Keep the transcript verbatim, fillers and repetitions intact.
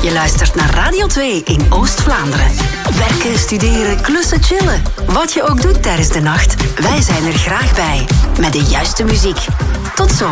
Je luistert naar Radio twee in Oost-Vlaanderen. Werken, studeren, klussen, chillen. Wat je ook doet tijdens de nacht, wij zijn er graag bij. Met de juiste muziek. Tot zo.